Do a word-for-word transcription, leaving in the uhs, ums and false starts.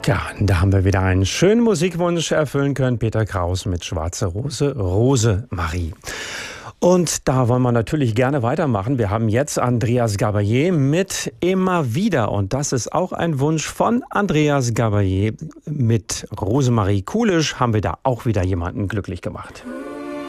Ja, da haben wir wieder einen schönen Musikwunsch erfüllen können. Peter Kraus mit Schwarze Rose, Rosemarie. Und da wollen wir natürlich gerne weitermachen. Wir haben jetzt Andreas Gabayé mit Immer wieder. Und das ist auch ein Wunsch von Andreas Gabayé. Mit Rosemarie Kulisch haben wir da auch wieder jemanden glücklich gemacht.